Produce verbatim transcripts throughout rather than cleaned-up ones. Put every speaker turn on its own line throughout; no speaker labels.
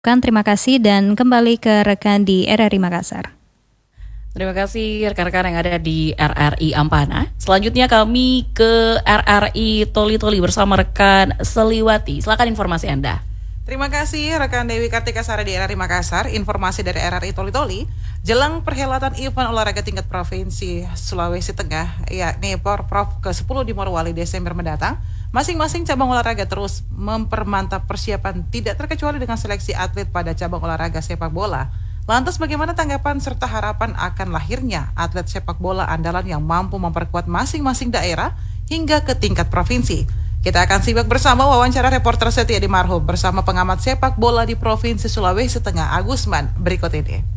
Terima kasih dan kembali ke rekan di R R I Makassar.
Terima kasih rekan-rekan yang ada di R R I Ampana. Selanjutnya kami ke R R I Toli-Toli bersama rekan Seliwati. Silakan informasi Anda.
Terima kasih rekan Dewi Kartika Sara di R R I Makassar. Informasi dari R R I Toli-Toli jelang perhelatan event olahraga tingkat provinsi Sulawesi Tengah, yakni Porprov ke sepuluh di Morowali Desember mendatang. Masing-masing cabang olahraga terus mempermantap persiapan, tidak terkecuali dengan seleksi atlet pada cabang olahraga sepak bola. Lantas bagaimana tanggapan serta harapan akan lahirnya atlet sepak bola andalan yang mampu memperkuat masing-masing daerah hingga ke tingkat provinsi? Kita akan simak bersama wawancara reporter Setia di Marhum bersama pengamat sepak bola di Provinsi Sulawesi Tengah, Agusman, berikut ini.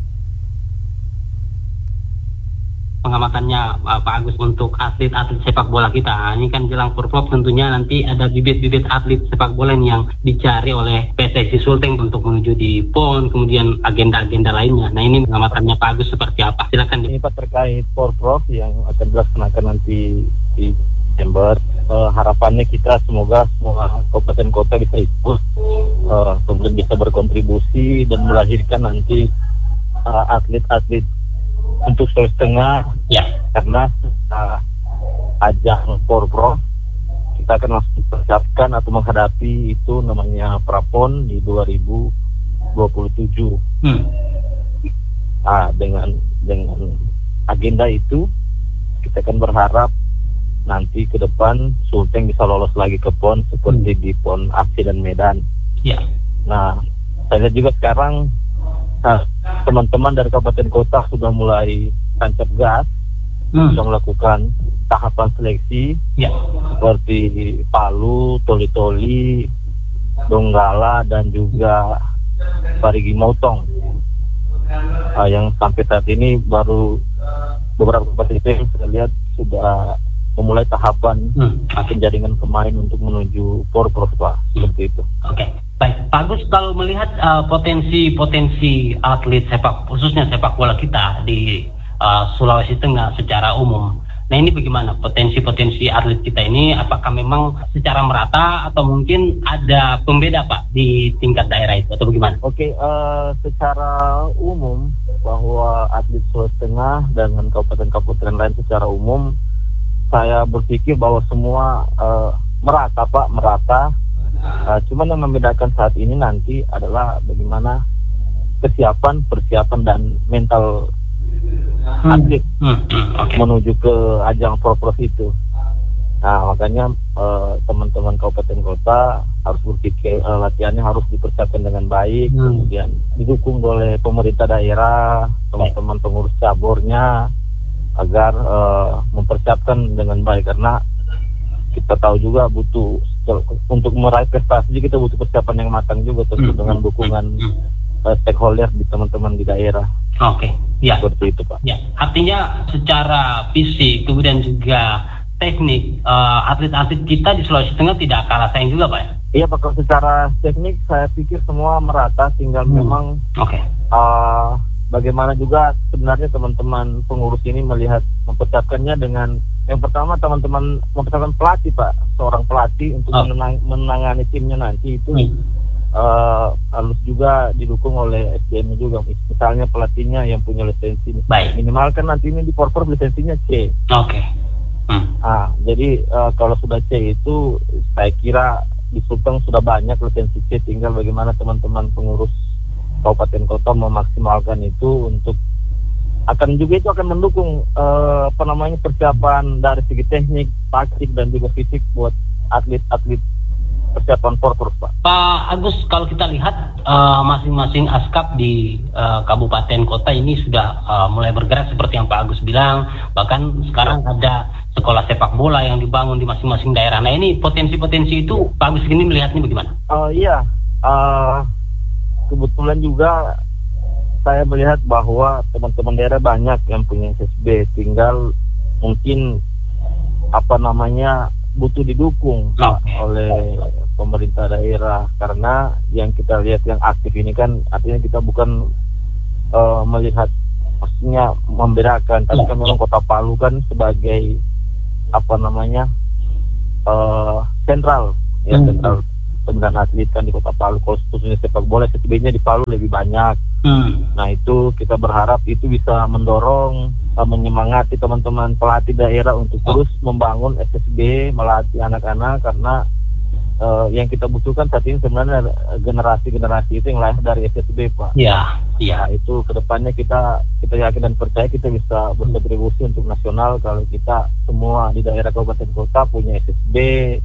Pengamatannya uh, Pak Agus untuk atlet-atlet sepak bola kita. Ini kan jelang Porprov, tentunya nanti ada bibit-bibit atlet sepak bola yang dicari oleh P S S I Sulteng untuk menuju di P O N, kemudian agenda-agenda lainnya. Nah, ini pengamatannya Pak Agus seperti apa? Silakan.
Ini Pak terkait Porprov yang akan dilaksanakan nanti di Desember. Uh, harapannya kita semoga semua kabupaten kota bisa ikut, uh, kemudian bisa berkontribusi dan melahirkan nanti uh, atlet-atlet untuk Sulawesi Tengah, ya, karena uh, ajang Porprov kita akan langsung persiapkan atau menghadapi itu namanya Prapon di dua ribu dua puluh tujuh. Hmm. Nah, dengan dengan agenda itu kita akan berharap nanti ke depan Sulteng bisa lolos lagi ke P O N seperti hmm. di P O N Aceh dan Medan. Ya. Nah, saya lihat juga sekarang nah, teman-teman dari kabupaten kota sudah mulai tancap gas, hmm. sudah melakukan tahapan seleksi, ya, seperti Palu, Toli-Toli, Donggala, dan juga Parigi Motong. Uh, yang sampai saat ini baru beberapa kabupaten yang saya lihat sudah memulai tahapan hmm. penjaringan pemain untuk menuju Porprov, Pak, seperti itu.
Oke. Okay. Baik, Pak Agus, kalau melihat uh, potensi-potensi atlet sepak, khususnya sepak bola kita di uh, Sulawesi Tengah secara umum, nah ini bagaimana potensi-potensi atlet kita ini? Apakah memang secara merata atau mungkin ada pembeda, Pak, di tingkat daerah itu atau bagaimana?
Oke, uh, secara umum bahwa atlet Sulawesi Tengah dengan kabupaten-kabupaten lain secara umum, saya berpikir bahwa semua uh, merata, Pak, merata. Uh, cuman yang membedakan saat ini nanti adalah bagaimana kesiapan, persiapan dan mental hmm. atlet hmm. Hmm. Okay. menuju ke ajang Porprov itu. Nah, makanya uh, teman-teman kabupaten kota harus berpikir uh, latihannya harus dipersiapkan dengan baik, hmm. kemudian didukung oleh pemerintah daerah, teman-teman pengurus cabornya agar uh, mempersiapkan dengan baik, karena kita tahu juga butuh untuk meraih prestasi kita butuh persiapan yang matang juga, tentu hmm. dengan dukungan uh, stakeholder di teman-teman di daerah.
Oke, okay. Ya.
Seperti itu, Pak.
Ya, artinya secara fisik kemudian juga teknik uh, atlet-atlet kita di Sulawesi Tengah tidak kalah saing juga, Pak.
Iya, Pak. Kalau secara teknik saya pikir semua merata, tinggal hmm. memang. Oke. Okay. Uh, bagaimana juga sebenarnya teman-teman pengurus ini melihat mempersiapkannya dengan yang pertama teman-teman mempersiapkan pelatih, Pak, seorang pelatih untuk oh. menang, menangani timnya nanti itu hmm. uh, harus juga didukung oleh S D M-nya juga, misalnya pelatihnya yang punya lisensi. Baik. Minimal kan nanti ini di Porprov lisensinya C. Oke. Okay. Hmm. Ah, jadi uh, kalau sudah C itu saya kira di Sulteng sudah banyak lisensi C, tinggal bagaimana teman-teman pengurus kabupaten kota memaksimalkan itu untuk akan juga itu akan mendukung uh, apa namanya persiapan dari segi teknik, taktik dan juga fisik buat atlet-atlet persiapan Porprov, Pak.
Pak Agus, kalau kita lihat uh, masing-masing askap di uh, kabupaten kota ini sudah uh, mulai bergerak seperti yang Pak Agus bilang, bahkan sekarang ada sekolah sepak bola yang dibangun di masing-masing daerah. Nah, ini potensi-potensi itu Pak Agus ini melihatnya bagaimana?
Uh, iya, uh, kebetulan juga saya melihat bahwa teman-teman daerah banyak yang punya S S B, tinggal mungkin apa namanya butuh didukung okay. oleh pemerintah daerah, karena yang kita lihat yang aktif ini kan artinya kita bukan uh, melihat maksudnya membedakan, tapi kan memang Kota Palu kan sebagai apa namanya uh, sentral ya hmm. sentral sembilan atlet kan di Kota Palu. Kalau khususnya sepak bola, S S B-nya di Palu lebih banyak. Hmm. Nah itu kita berharap itu bisa mendorong, uh, menyemangati teman-teman pelatih daerah untuk oh. terus membangun S S B, melatih anak-anak, karena uh, yang kita butuhkan saat ini sebenarnya generasi-generasi itu yang lahir dari S S B, Pak.
Iya, iya.
Nah, itu kedepannya kita kita yakin dan percaya kita bisa berkontribusi untuk nasional kalau kita semua di daerah kabupaten kota punya S S B,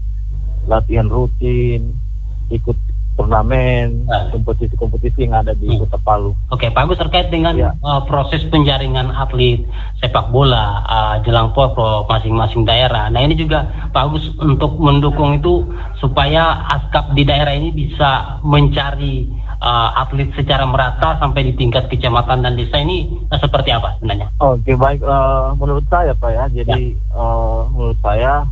latihan rutin, ikut turnamen, kompetisi-kompetisi yang ada di hmm. Kota Palu.
Oke, Pak Agus, terkait dengan ya. uh, proses penjaringan atlet sepak bola uh, jelang Porprov masing-masing daerah. Nah ini juga Pak Agus untuk mendukung itu supaya ASKAP di daerah ini bisa mencari uh, atlet secara merata sampai di tingkat kecamatan dan desa ini uh, seperti apa sebenarnya?
Oke, baik. Uh, menurut saya Pak ya, jadi ya. Uh, menurut saya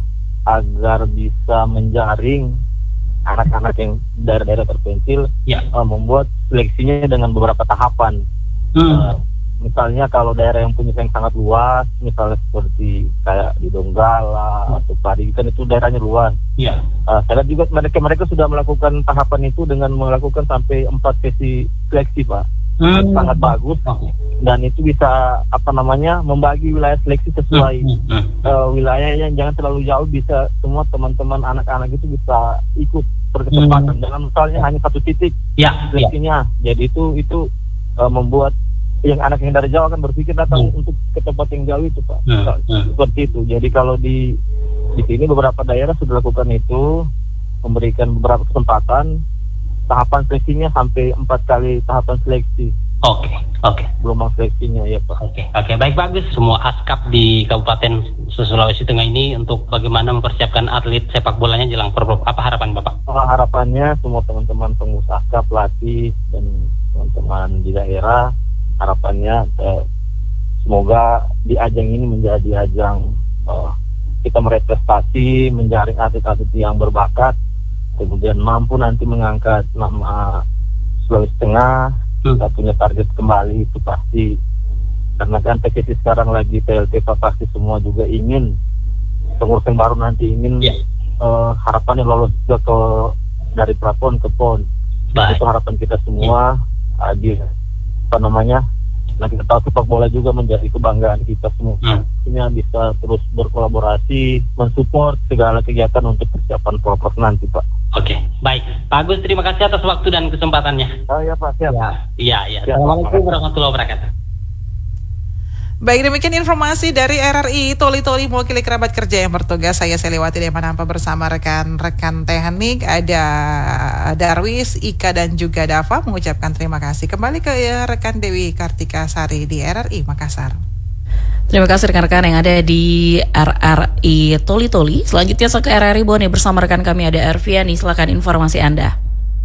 agar bisa menjaring anak-anak yang daerah-daerah terpencil, ya. uh, membuat seleksinya dengan beberapa tahapan. Hmm. Uh, misalnya kalau daerah yang punya yang sangat luas, misalnya seperti kayak di Donggala hmm. atau Padi, kan itu daerahnya luas. Ya. Uh, saya lihat juga mereka mereka sudah melakukan tahapan itu dengan melakukan sampai empat sesi seleksi, Pak. Hmm. Sangat bagus, okay. Dan itu bisa apa namanya membagi wilayah seleksi sesuai hmm. Hmm. Uh, wilayah yang jangan terlalu jauh, bisa semua teman-teman anak-anak itu bisa ikut berkesempatan. Hmm. Jangan misalnya hanya satu titik ya, seleksinya. Ya. Jadi itu itu uh, membuat yang anak yang dari jauh akan berpikir datang hmm. untuk ke tempat yang jauh itu, Pak. Hmm. Hmm. Seperti itu. Jadi kalau di di sini beberapa daerah sudah lakukan itu, memberikan beberapa kesempatan. Tahapan seleksinya sampai empat kali tahapan seleksi.
Oke, okay, oke. Okay.
Gelombang seleksinya ya Pak.
Oke, okay, oke. Okay. Baik, bagus. Semua ASKAP di Kabupaten Sulawesi Tengah ini untuk bagaimana mempersiapkan atlet sepak bolanya jelang Porprov. Apa harapan Bapak?
Oh, harapannya semua teman-teman pengusaha ASKAP, pelatih dan teman-teman di daerah, harapannya eh, semoga di ajang ini menjadi ajang eh, kita meraih prestasi, menjaring atlet-atlet yang berbakat, kemudian mampu nanti mengangkat nama Sulawesi Tengah. Hmm. Kita punya target kembali itu pasti, karena kan P K S sekarang lagi P L T, pasti semua juga ingin pengurus yang baru nanti ingin yeah. uh, harapannya lolos juga ke dari Prapon ke Pon. Itu harapan kita semua. Yeah. Adil apa namanya, nah kita tahu sepak bola juga menjadi kebanggaan kita semua. Hmm. Ini bisa terus berkolaborasi, mensupport segala kegiatan untuk persiapan Porprov nanti, Pak.
Oke, okay, baik. Pak Agus, terima kasih atas waktu dan kesempatannya.
Oh iya Pak, siap.
Iya, iya. Assalamualaikum warahmatullahi wabarakatuh.
Baik, demikian informasi dari R R I Toli Toli mewakili kerabat kerja yang bertugas. Saya Seliwati dan Manampa bersama rekan-rekan teknik, ada Darwis, Ika dan juga Dava mengucapkan terima kasih. Kembali ke rekan Dewi Kartika Sari di R R I Makassar.
Terima kasih rekan-rekan yang ada di R R I Toli Toli. Selanjutnya ke R R I Bone bersama rekan kami ada Erviani. Silakan informasi Anda.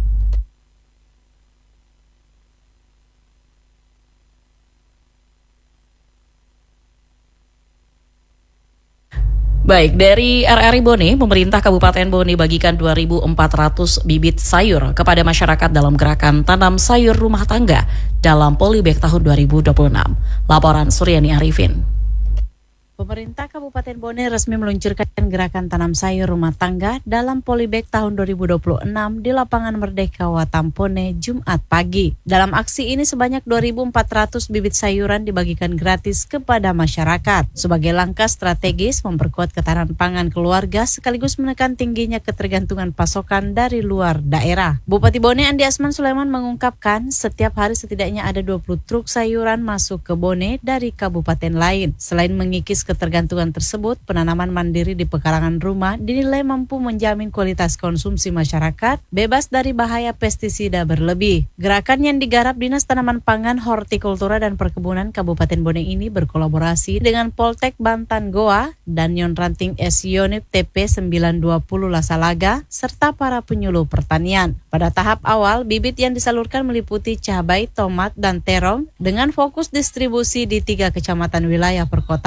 Baik, dari R R I Bone, pemerintah Kabupaten Bone bagikan dua ribu empat ratus bibit sayur kepada masyarakat dalam gerakan tanam sayur rumah tangga dalam Polybag tahun dua ribu dua puluh enam. Laporan Suryani Arifin.
Pemerintah Kabupaten Bone resmi meluncurkan gerakan tanam sayur rumah tangga dalam Polybag tahun dua ribu dua puluh enam di Lapangan Merdeka Watampone, Jumat pagi. Dalam aksi ini sebanyak dua ribu empat ratus bibit sayuran dibagikan gratis kepada masyarakat sebagai langkah strategis memperkuat ketahanan pangan keluarga sekaligus menekan tingginya ketergantungan pasokan dari luar daerah. Bupati Bone Andi Asman Sulaiman mengungkapkan setiap hari setidaknya ada dua puluh truk sayuran masuk ke Bone dari kabupaten lain. Selain mengikis ketergantungan tersebut, penanaman mandiri di pekarangan rumah dinilai mampu menjamin kualitas konsumsi masyarakat bebas dari bahaya pestisida berlebih. Gerakan yang digarap Dinas Tanaman Pangan, Hortikultura dan Perkebunan Kabupaten Bone ini berkolaborasi dengan Poltek Bantan Goa dan Yon Ranting S Yonif T P sembilan dua nol Lasalaga serta para penyuluh pertanian. Pada tahap awal, bibit yang disalurkan meliputi cabai, tomat, dan terong dengan fokus distribusi di tiga kecamatan wilayah perkotaan,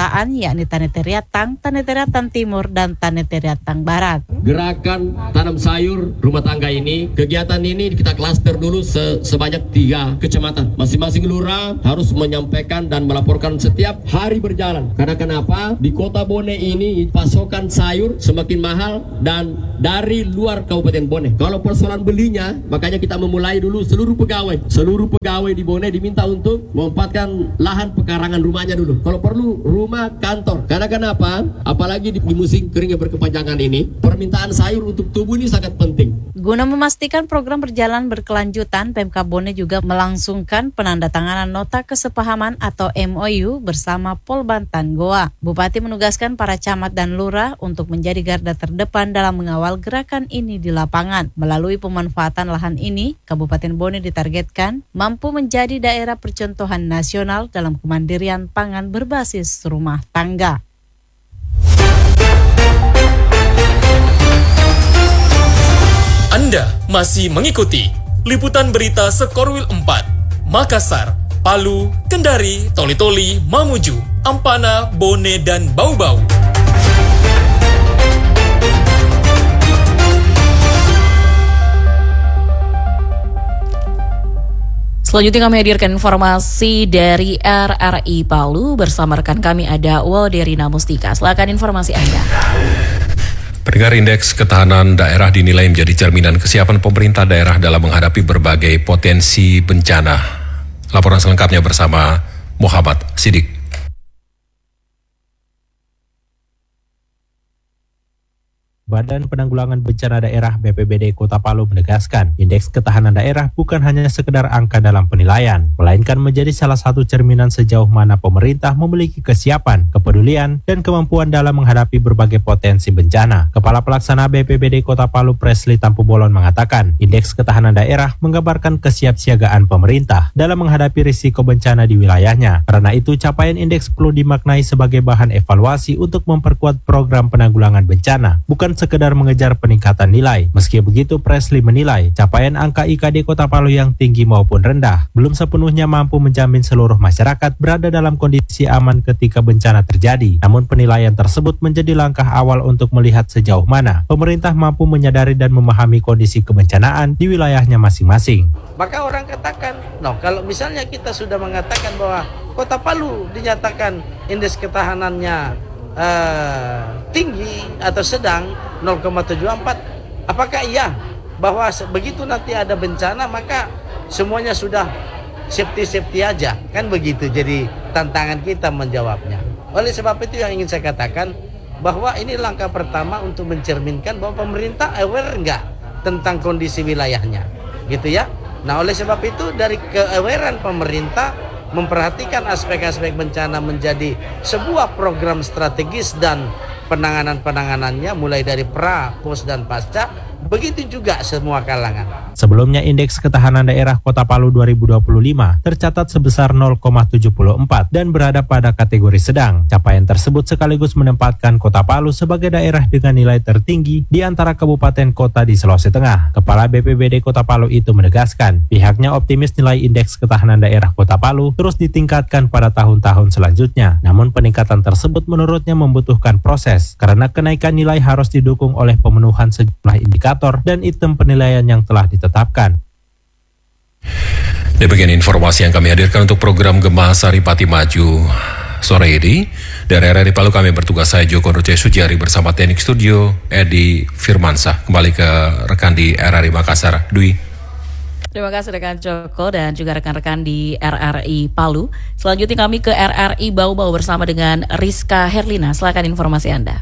yakni Tanetariatang, Tanetariatang Timur, dan Tanetariatang Barat.
Gerakan tanam sayur rumah tangga ini, kegiatan ini kita klaster dulu se- sebanyak tiga kecamatan. Masing-masing lurah harus menyampaikan dan melaporkan setiap hari berjalan. Karena kenapa? Di Kota Bone ini pasokan sayur semakin mahal dan dari luar Kabupaten Bone. Kalau persoalan belinya, makanya kita memulai dulu seluruh pegawai. Seluruh pegawai di Bone diminta untuk memanfaatkan lahan pekarangan rumahnya dulu. Kalau perlu rumah kantor. Karena kenapa? Apalagi di, di musim kering yang berkepanjangan ini, permintaan sayur untuk tubuh ini sangat penting.
Guna memastikan program berjalan berkelanjutan, Pemkab Bone juga melangsungkan penandatanganan nota kesepahaman atau M O U bersama Polbantan Goa. Bupati menugaskan para camat dan lurah untuk menjadi garda terdepan dalam mengawal gerakan ini di lapangan. Melalui pemanfaatan lahan ini, Kabupaten Bone ditargetkan mampu menjadi daerah percontohan nasional dalam kemandirian pangan berbasis rumah tangga.
Anda masih mengikuti liputan berita Sekorwil empat, Makassar, Palu, Kendari, Toli-Toli, Mamuju, Ampana, Bone, dan Bau-Bau.
Selanjutnya kami hadirkan informasi dari R R I Palu bersama rekan kami ada Walderina Mustika. Silakan informasi Anda.
Pendengar, indeks ketahanan daerah dinilai menjadi cerminan kesiapan pemerintah daerah dalam menghadapi berbagai potensi bencana. Laporan selengkapnya bersama Muhammad Sidik.
Badan Penanggulangan Bencana Daerah B P B D Kota Palu menegaskan, indeks ketahanan daerah bukan hanya sekedar angka dalam penilaian, melainkan menjadi salah satu cerminan sejauh mana pemerintah memiliki kesiapan, kepedulian, dan kemampuan dalam menghadapi berbagai potensi bencana. Kepala Pelaksana B P B D Kota Palu Presli Tampubolon mengatakan, indeks ketahanan daerah menggambarkan kesiapsiagaan pemerintah dalam menghadapi risiko bencana di wilayahnya. Karena itu, capaian indeks perlu dimaknai sebagai bahan evaluasi untuk memperkuat program penanggulangan bencana, bukan sekedar mengejar peningkatan nilai. Meski begitu, Presli menilai capaian angka I K D Kota Palu yang tinggi maupun rendah belum sepenuhnya mampu menjamin seluruh masyarakat berada dalam kondisi aman ketika bencana terjadi. Namun penilaian tersebut menjadi langkah awal untuk melihat sejauh mana pemerintah mampu menyadari dan memahami kondisi kebencanaan di wilayahnya masing-masing.
Maka orang katakan, no, kalau misalnya kita sudah mengatakan bahwa Kota Palu dinyatakan indeks ketahanannya Uh, tinggi atau sedang nol koma tujuh empat, apakah iya bahwa begitu nanti ada bencana maka semuanya sudah safety-safety aja? Kan begitu jadi tantangan kita menjawabnya. Oleh sebab itu yang ingin saya katakan bahwa ini langkah pertama untuk mencerminkan bahwa pemerintah aware enggak tentang kondisi wilayahnya, gitu ya. Nah, oleh sebab itu dari ke-awarean pemerintah memperhatikan aspek-aspek bencana menjadi sebuah program strategis dan penanganan-penanganannya mulai dari pra, pos, dan pasca, begitu juga semua kalangan.
Sebelumnya, indeks ketahanan daerah Kota Palu dua ribu dua puluh lima tercatat sebesar nol koma tujuh empat dan berada pada kategori sedang. Capaian tersebut sekaligus menempatkan Kota Palu sebagai daerah dengan nilai tertinggi di antara kabupaten kota di Sulawesi Tengah. Kepala B P B D Kota Palu itu menegaskan, pihaknya optimis nilai indeks ketahanan daerah Kota Palu terus ditingkatkan pada tahun-tahun selanjutnya. Namun peningkatan tersebut menurutnya membutuhkan proses, karena kenaikan nilai harus didukung oleh pemenuhan sejumlah indikator dan item penilaian yang telah ditetapkan.
Demikian informasi yang kami hadirkan untuk program Gema Saripati Maju sore ini. Dari R R I Palu kami bertugas, saya Joko Nuce Sujiari bersama teknik studio Edi Firmansyah. Kembali ke rekan di R R I Makassar, Dwi.
Terima kasih rekan Joko dan juga rekan-rekan di R R I Palu. Selanjutnya kami ke R R I Bau-Bau bersama dengan Rizka Herlina. Silakan informasi Anda.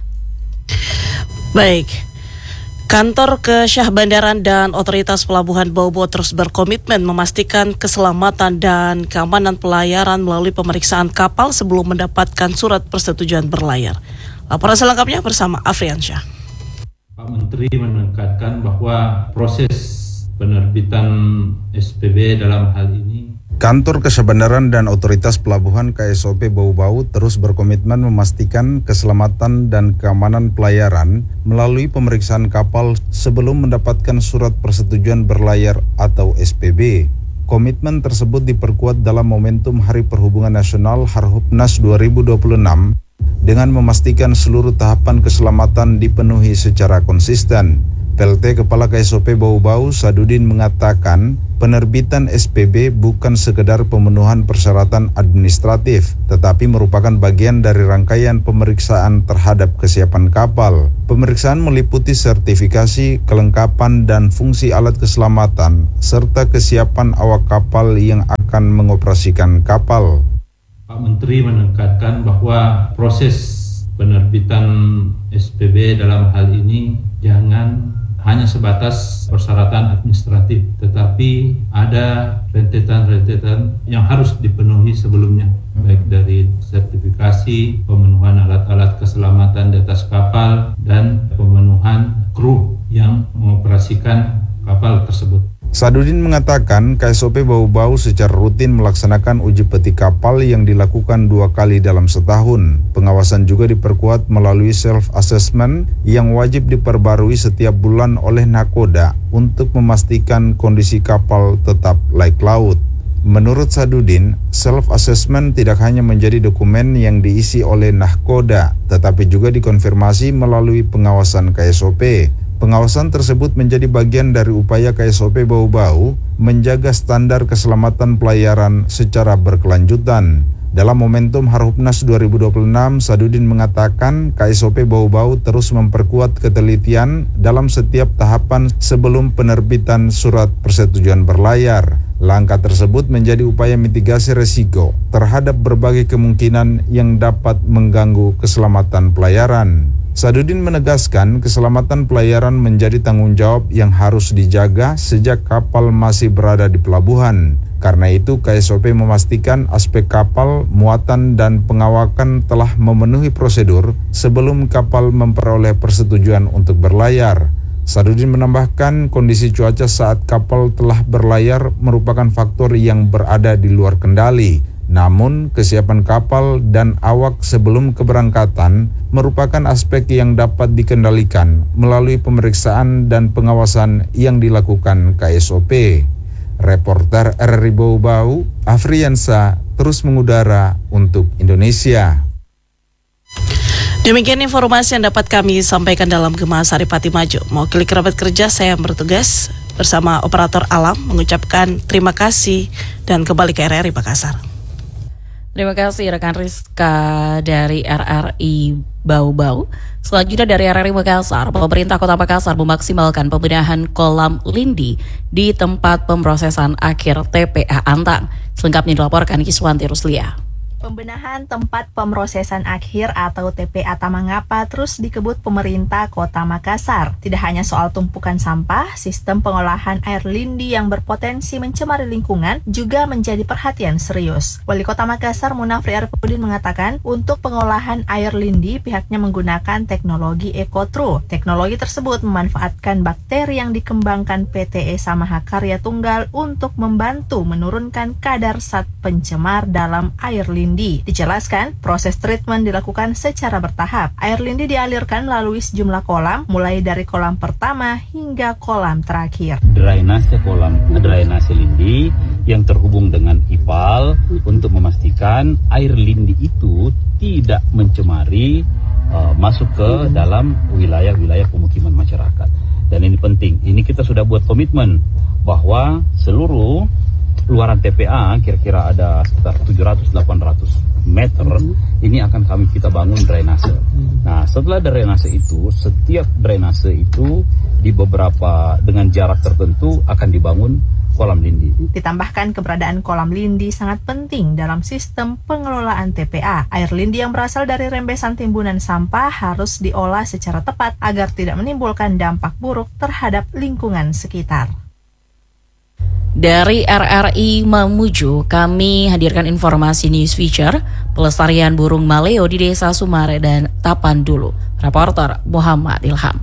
Baik. Kantor Kesyah Bandaran dan Otoritas Pelabuhan Bau-Bau terus berkomitmen memastikan keselamatan dan keamanan pelayaran melalui pemeriksaan kapal sebelum mendapatkan surat persetujuan berlayar. Laporan selengkapnya bersama Afriansyah.
Pak Menteri menekankan bahwa proses penerbitan S P B dalam hal ini,
Kantor Kesyah Bandaran dan Otoritas Pelabuhan K S O P Bau-Bau terus berkomitmen memastikan keselamatan dan keamanan pelayaran melalui pemeriksaan kapal sebelum mendapatkan surat persetujuan berlayar atau S P B. Komitmen tersebut diperkuat dalam momentum Hari Perhubungan Nasional Harhubnas dua ribu dua puluh enam dengan memastikan seluruh tahapan keselamatan dipenuhi secara konsisten. P L T Kepala K S O P Bau-Bau Sadudin mengatakan penerbitan S P B bukan sekedar pemenuhan persyaratan administratif, tetapi merupakan bagian dari rangkaian pemeriksaan terhadap kesiapan kapal. Pemeriksaan meliputi sertifikasi, kelengkapan dan fungsi alat keselamatan, serta kesiapan awak kapal yang akan mengoperasikan kapal.
Pak Menteri menekankan bahwa proses penerbitan S P B dalam hal ini jangan hanya sebatas persyaratan administratif, tetapi ada rentetan-rentetan yang harus dipenuhi sebelumnya, baik dari sertifikasi, pemenuhan alat-alat keselamatan di atas kapal, dan pemenuhan kru yang mengoperasikan kapal tersebut.
Sadudin mengatakan K S O P Bau-Bau secara rutin melaksanakan uji peti kapal yang dilakukan dua kali dalam setahun. Pengawasan juga diperkuat melalui self-assessment yang wajib diperbarui setiap bulan oleh Nakoda untuk memastikan kondisi kapal tetap layak laut. Menurut Sadudin, self-assessment tidak hanya menjadi dokumen yang diisi oleh Nahkoda, tetapi juga dikonfirmasi melalui pengawasan K S O P. Pengawasan tersebut menjadi bagian dari upaya K S O P Bau-Bau menjaga standar keselamatan pelayaran secara berkelanjutan. Dalam momentum Harhubnas dua ribu dua puluh enam, Sadudin mengatakan K S O P Bau-Bau terus memperkuat ketelitian dalam setiap tahapan sebelum penerbitan surat persetujuan berlayar. Langkah tersebut menjadi upaya mitigasi risiko terhadap berbagai kemungkinan yang dapat mengganggu keselamatan pelayaran. Sadudin menegaskan keselamatan pelayaran menjadi tanggung jawab yang harus dijaga sejak kapal masih berada di pelabuhan. Karena itu K S O P memastikan aspek kapal, muatan dan pengawakan telah memenuhi prosedur sebelum kapal memperoleh persetujuan untuk berlayar. Sadudin menambahkan kondisi cuaca saat kapal telah berlayar merupakan faktor yang berada di luar kendali. Namun, kesiapan kapal dan awak sebelum keberangkatan merupakan aspek yang dapat dikendalikan melalui pemeriksaan dan pengawasan yang dilakukan K S O P. Reporter R R I Bau-Bau, Afriansa, terus mengudara untuk Indonesia.
Demikian informasi yang dapat kami sampaikan dalam Gema Saripati Maju. Mewakili kerabat kerja saya yang bertugas bersama operator Alam mengucapkan terima kasih dan kembali ke R R I Makassar.
Terima kasih rekan Rizka dari R R I Bau-Bau. Selanjutnya dari R R I Makassar, pemerintah Kota Makassar memaksimalkan pembenahan kolam lindi di tempat pemrosesan akhir T P A Antang. Selengkapnya dilaporkan Kiswanti Ruslia.
Pembenahan tempat pemrosesan akhir atau T P A Tamangapa terus dikebut pemerintah Kota Makassar. Tidak hanya soal tumpukan sampah, sistem pengolahan air lindi yang berpotensi mencemari lingkungan juga menjadi perhatian serius. Wali Kota Makassar Munafri Arifudin mengatakan untuk pengolahan air lindi pihaknya menggunakan teknologi EcoTrue. Teknologi tersebut memanfaatkan bakteri yang dikembangkan P T E Samaha Karya Tunggal untuk membantu menurunkan kadar zat pencemar dalam air lindi. Dijelaskan, proses treatment dilakukan secara bertahap. Air lindi dialirkan melalui sejumlah kolam, mulai dari kolam pertama hingga kolam terakhir.
Drainase kolam, drainase lindi yang terhubung dengan I P A L untuk memastikan air lindi itu tidak mencemari uh, masuk ke dalam wilayah-wilayah pemukiman masyarakat. Dan ini penting, ini kita sudah buat komitmen bahwa seluruh luaran T P A kira-kira ada sekitar tujuh ratus sampai delapan ratus meter, ini akan kami kita bangun drainase. Nah, setelah drainase itu, setiap drainase itu di beberapa dengan jarak tertentu akan dibangun kolam lindi.
Ditambahkan keberadaan kolam lindi sangat penting dalam sistem pengelolaan T P A. Air lindi yang berasal dari rembesan timbunan sampah harus diolah secara tepat agar tidak menimbulkan dampak buruk terhadap lingkungan sekitar.
Dari R R I Mamuju, kami hadirkan informasi news feature pelestarian burung maleo di Desa Sumare dan Tapandulu. Reporter Muhammad Ilham.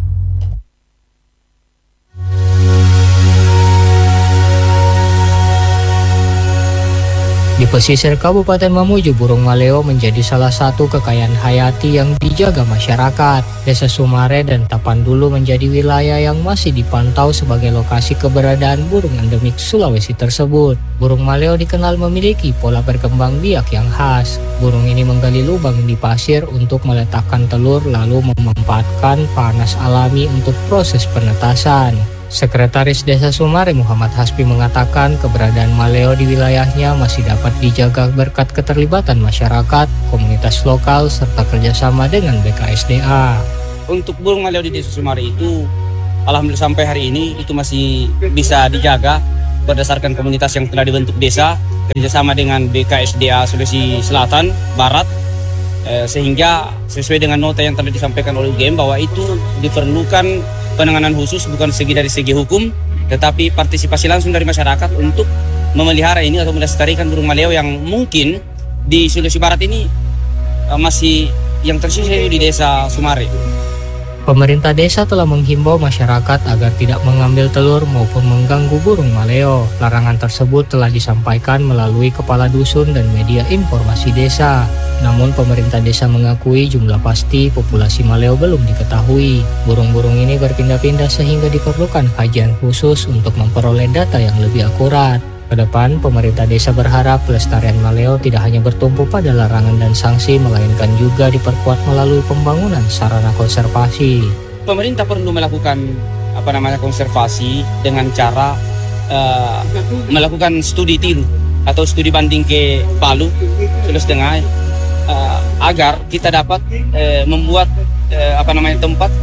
Di pesisir Kabupaten Mamuju, burung maleo menjadi salah satu kekayaan hayati yang dijaga masyarakat. Desa Sumare dan Tapandulu menjadi wilayah yang masih dipantau sebagai lokasi keberadaan burung endemik Sulawesi tersebut. Burung maleo dikenal memiliki pola berkembang biak yang khas. Burung ini menggali lubang di pasir untuk meletakkan telur lalu memanfaatkan panas alami untuk proses penetasan. Sekretaris Desa Sumare Muhammad Hasbi mengatakan keberadaan maleo di wilayahnya masih dapat dijaga berkat keterlibatan masyarakat, komunitas lokal, serta kerjasama dengan B K S D A.
Untuk burung maleo di Desa Sumare itu, alhamdulillah sampai hari ini itu masih bisa dijaga berdasarkan komunitas yang telah dibentuk desa, kerjasama dengan B K S D A Sulawesi Selatan, Barat, eh, sehingga sesuai dengan nota yang telah disampaikan oleh U G M bahwa itu diperlukan penanganan khusus bukan segi dari segi hukum, tetapi partisipasi langsung dari masyarakat untuk memelihara ini atau melestarikan burung maleo yang mungkin di Sulawesi Barat ini uh, masih yang tersisa di Desa Sumare.
Pemerintah desa telah menghimbau masyarakat agar tidak mengambil telur maupun mengganggu burung maleo. Larangan tersebut telah disampaikan melalui kepala dusun dan media informasi desa. Namun pemerintah desa mengakui jumlah pasti populasi maleo belum diketahui. Burung-burung ini berpindah-pindah sehingga diperlukan kajian khusus untuk memperoleh data yang lebih akurat. Kedepan, pemerintah desa berharap pelestarian maleo tidak hanya bertumpu pada larangan dan sanksi, melainkan juga diperkuat melalui pembangunan sarana konservasi.
Pemerintah perlu melakukan apa namanya konservasi dengan cara uh, melakukan studi tiru atau studi banding ke Palu, Sulawesi Tengah, uh, agar kita dapat uh, membuat uh, apa namanya tempat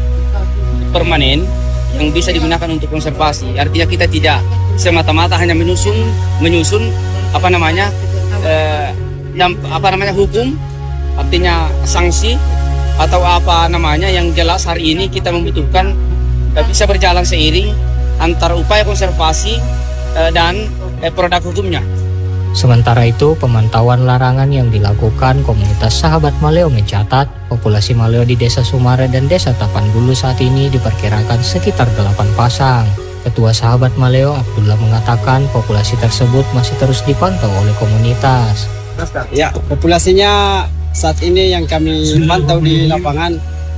permanen yang bisa digunakan untuk konservasi. Artinya kita tidak semata-mata hanya menyusun menyusun apa namanya eh, dan, apa namanya hukum, artinya sanksi atau apa namanya yang jelas. Hari ini kita membutuhkan eh, bisa berjalan seiring antara upaya konservasi eh, dan eh, produk hukumnya.
Sementara itu, pemantauan larangan yang dilakukan komunitas sahabat maleo mencatat populasi maleo di Desa Sumare dan Desa Tapandulu saat ini diperkirakan sekitar delapan pasang. Ketua sahabat maleo Abdullah mengatakan populasi tersebut masih terus dipantau oleh komunitas.
Ya, populasinya saat ini yang kami pantau di lapangan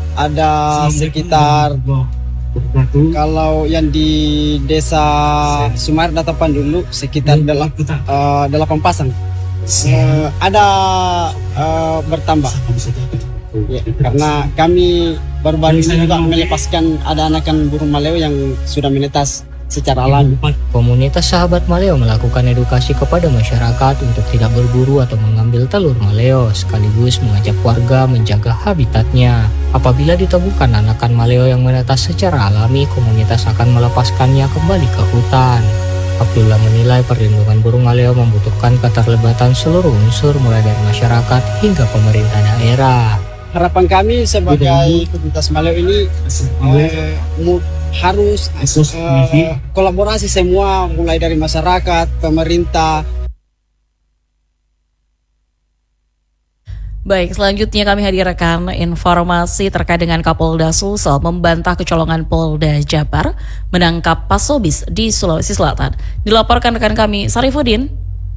ada sekitar, kalau yang di Desa Sumare dan Tapandulu sekitar uh, delapan pasang. Uh, ada uh, bertambah. Ya, karena kami baru-baru ini juga melepaskan ada anakan burung maleo yang sudah menetas secara alami.
Komunitas sahabat maleo melakukan edukasi kepada masyarakat untuk tidak berburu atau mengambil telur maleo, sekaligus mengajak warga menjaga habitatnya. Apabila ditemukan anakan maleo yang menetas secara alami, komunitas akan melepaskannya kembali ke hutan. Abdullah menilai perlindungan burung maleo membutuhkan keterlibatan seluruh unsur mulai dari masyarakat hingga pemerintah daerah.
Harapan kami sebagai komunitas maleo ini eh, harus eh, kolaborasi semua mulai dari masyarakat, pemerintah.
Baik, selanjutnya kami hadirkan informasi terkait dengan Kapolda Sulsel membantah kecolongan Polda Jabar menangkap Pasobis di Sulawesi Selatan. Dilaporkan rekan kami Sarifudin.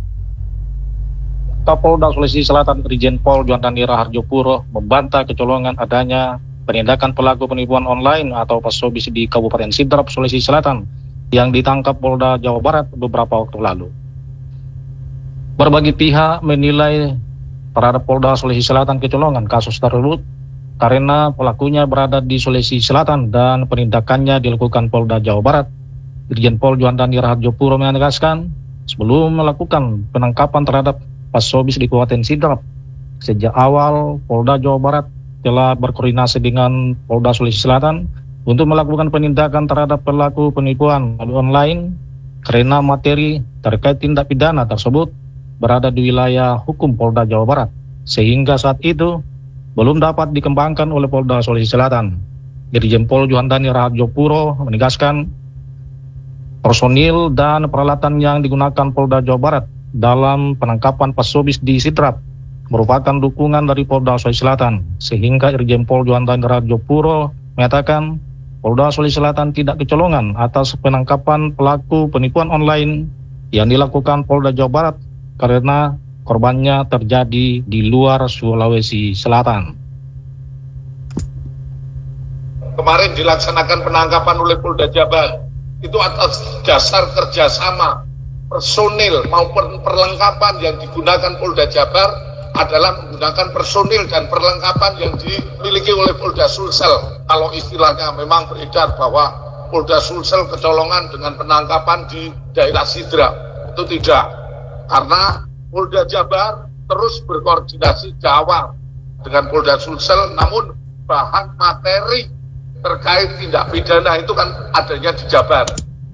Kapolda Sulawesi Selatan Irjen Pol Juandani Raharjopuro membantah kecolongan adanya penindakan pelaku penipuan online atau Pasobis di Kabupaten Sidrap, Sulawesi Selatan yang ditangkap Polda Jawa Barat beberapa waktu lalu. Berbagai pihak menilai terhadap Polda Sulawesi Selatan kecolongan kasus tersebut karena pelakunya berada di Sulawesi Selatan dan penindakannya dilakukan Polda Jawa Barat. Irjen Pol Juandani Raharjopuro menegaskan sebelum melakukan penangkapan terhadap Pasobis di Kabupaten Sidrap, sejak awal Polda Jawa Barat telah berkoordinasi dengan Polda Sulawesi Selatan untuk melakukan penindakan terhadap pelaku penipuan melalui online karena materi terkait tindak pidana tersebut berada di wilayah hukum Polda Jawa Barat, sehingga saat itu belum dapat dikembangkan oleh Polda Sulawesi Selatan. Irjen Pol Juandani Raharjopuro menegaskan personil dan peralatan yang digunakan Polda Jawa Barat dalam penangkapan Pasobis di Sidrap merupakan dukungan dari Polda Sulawesi Selatan, sehingga Irjen Pol Juandani Raharjopuro menyatakan Polda Sulawesi Selatan tidak kecolongan atas penangkapan pelaku penipuan online yang dilakukan Polda Jawa Barat karena korbannya terjadi di luar Sulawesi Selatan.
Kemarin dilaksanakan penangkapan oleh Polda Jabar, itu atas dasar kerjasama personil maupun perlengkapan yang digunakan Polda Jabar adalah menggunakan personil dan perlengkapan yang dimiliki oleh Polda Sulsel. Kalau istilahnya memang beredar bahwa Polda Sulsel kecolongan dengan penangkapan di daerah Sidra, itu tidak. Karena Polda Jabar terus berkoordinasi Jawa dengan Polda Sulsel, namun bahan materi terkait tindak pidana itu kan adanya di Jabar.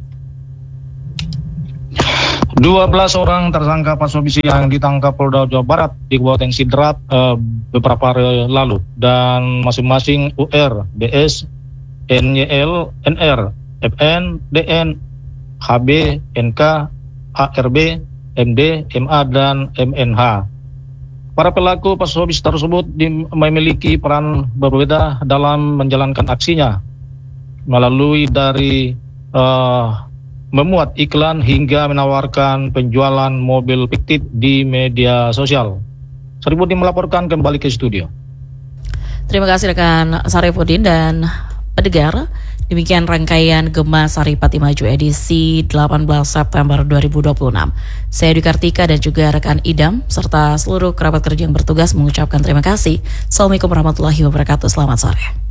dua belas orang tersangka pasopisi yang ditangkap Polda Jawa Barat di Kabupaten Sidrap eh, beberapa hari lalu, dan masing-masing U R, B S, N Y L, N R, F N, D N, H B, N K, A R B, M D, M A, dan M N H. Para pelaku pasopis tersebut memiliki peran berbeda dalam menjalankan aksinya, melalui dari uh, memuat iklan hingga menawarkan penjualan mobil fiktif di media sosial. Saripudin melaporkan kembali ke studio.
Terima kasih rekan Saripudin dan pendengar. Demikian rangkaian Gema Sari Pati Maju edisi delapan belas September dua ribu dua puluh enam. Saya Dwi Kartika dan juga rekan Idam serta seluruh kerabat kerja yang bertugas mengucapkan terima kasih. Assalamualaikum warahmatullahi wabarakatuh. Selamat sore.